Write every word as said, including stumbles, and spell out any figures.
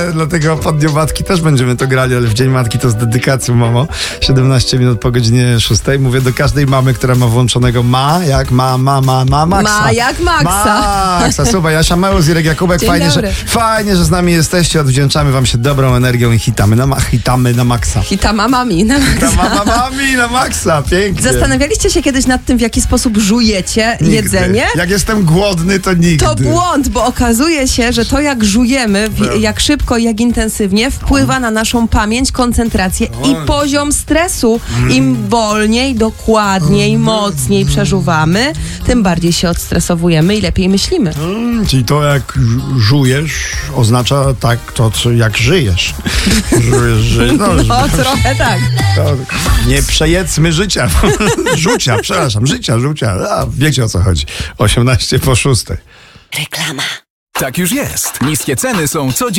dlatego pod Dniu Matki też będziemy to grali, ale w Dzień Matki to z dedykacją, mamo. siedemnaście minut po godzinie szóstej. Mówię do każdej mamy, która ma włączonego ma, jak ma, ma, ma, ma, Maxa. Ma jak Maxa. Maxa, super. Jasia Meus, Irek Jakubek, Dzień fajnie że, dobry. fajnie, że z nami jesteście. Odwdzięczamy wam się dobrą energią i hitamy na, ma, hitamy na Maxa. Hita mamami na Na Maxa. mama, mami, na Maxa, pięknie. Zastanawialiście się kiedyś nad tym, w jaki sposób żujecie Nigdy. jedzenie? Jak jestem głodny, to nigdy. To błąd, bo okazuje się, że to jak żujemy, w, jak szybko i jak intensywnie wpływa na naszą pamięć, koncentrację i poziom stresu. Im wolniej, dokładniej, mocniej przeżuwamy, tym bardziej się odstresowujemy i lepiej myślimy. Mm, czyli to jak ż- żujesz oznacza tak to, co jak żyjesz. Żujesz, żyjesz. No, No, trochę tak. to, nie przejedzmy życia. Rzucia, przepraszam, życia, rzucia. A, wiecie o co chodzi. osiemnaście po szóstej. Reklama. Tak już jest. Niskie ceny są codziennie.